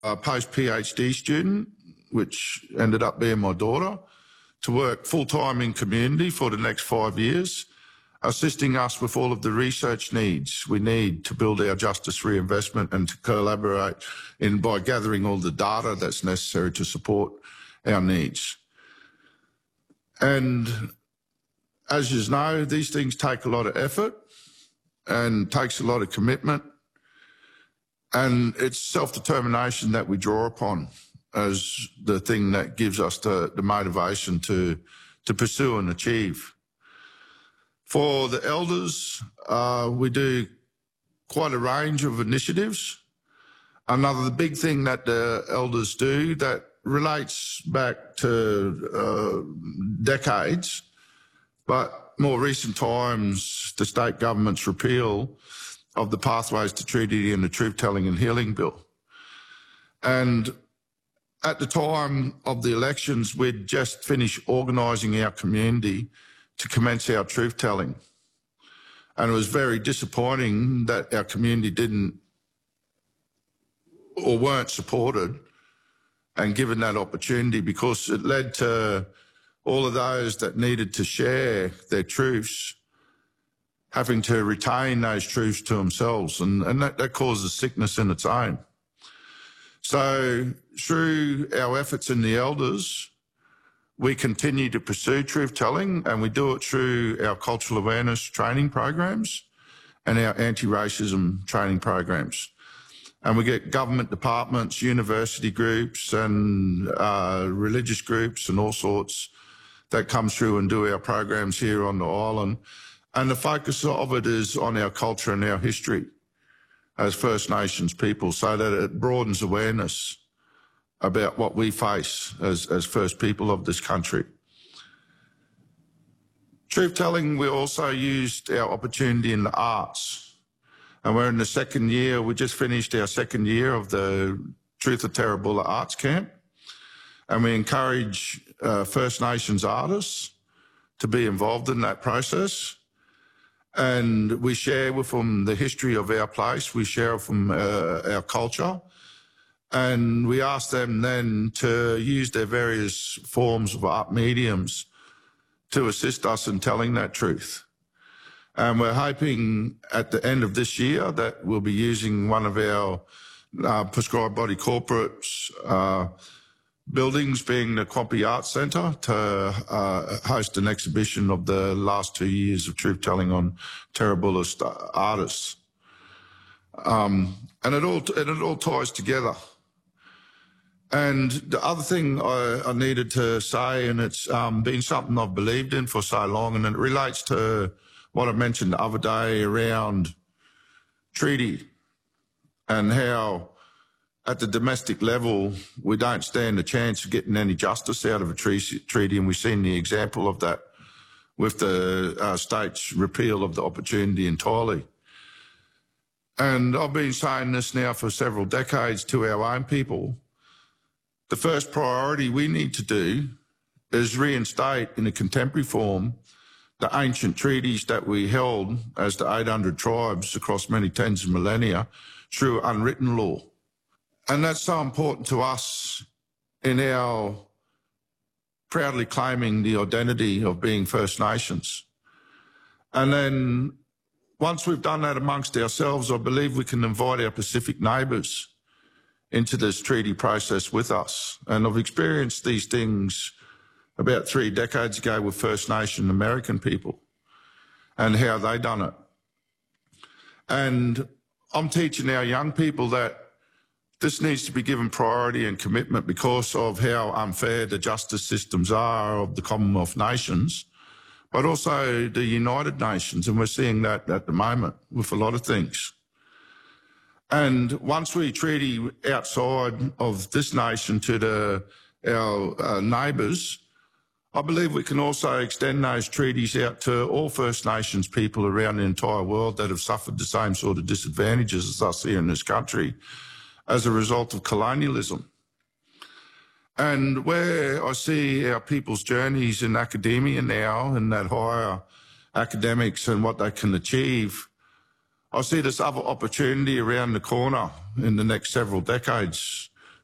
a post-PhD student, which ended up being my daughter, to work full-time in community for the next 5 years, assisting us with all of the research needs we need to build our justice reinvestment and to collaborate by gathering all the data that's necessary to support our needs. And as you know, these things take a lot of effort and takes a lot of commitment, and it's self-determination that we draw upon as the thing that gives us the motivation to pursue and achieve. For the elders, we do quite a range of initiatives. Another big thing that the elders do that relates back to decades, but more recent times, the state government's repeal of the Pathways to Treaty and the Truth Telling and Healing Bill. And at the time of the elections, we'd just finished organising our community to commence our truth telling. And it was very disappointing that our community didn't or weren't supported and given that opportunity, because it led to all of those that needed to share their truths having to retain those truths to themselves, and that causes sickness in its own. So through our efforts in the elders, we continue to pursue truth telling, and we do it through our cultural awareness training programs and our anti-racism training programs. And we get government departments, university groups and religious groups and all sorts that come through and do our programs here on the island. And the focus of it is on our culture and our history as First Nations people, so that it broadens awareness about what we face as First people of this country. Truth telling, we also used our opportunity in the arts. And we're in the second year, we just finished our second year of the Truth of Terrabulla Arts Camp. And we encourage First Nations artists to be involved in that process. And we share with them the history of our place, we share with them our culture, and we ask them then to use their various forms of art mediums to assist us in telling that truth. And we're hoping at the end of this year that we'll be using one of our prescribed body corporates buildings, being the Quampi Arts Centre, to host an exhibition of the last 2 years of truth telling on Terrabulla artists. And it all ties together. And the other thing I needed to say, and it's been something I've believed in for so long, and it relates to what I mentioned the other day around treaty and how at the domestic level, we don't stand a chance of getting any justice out of a treaty, and we've seen the example of that with the state's repeal of the opportunity entirely. And I've been saying this now for several decades to our own people. The first priority we need to do is reinstate in a contemporary form the ancient treaties that we held as the 800 tribes across many tens of millennia through unwritten law. And that's so important to us in our proudly claiming the identity of being First Nations. And then once we've done that amongst ourselves, I believe we can invite our Pacific neighbours into this treaty process with us. And I've experienced these things about 3 decades ago with First Nation American people and how they done it. And I'm teaching our young people that this needs to be given priority and commitment because of how unfair the justice systems are of the Commonwealth nations, but also the United Nations. And we're seeing that at the moment with a lot of things. And once we treaty outside of this nation to our neighbours, I believe we can also extend those treaties out to all First Nations people around the entire world that have suffered the same sort of disadvantages as us here in this country as a result of colonialism. And where I see our people's journeys in academia now and that higher academics and what they can achieve, I see this other opportunity around the corner in the next several decades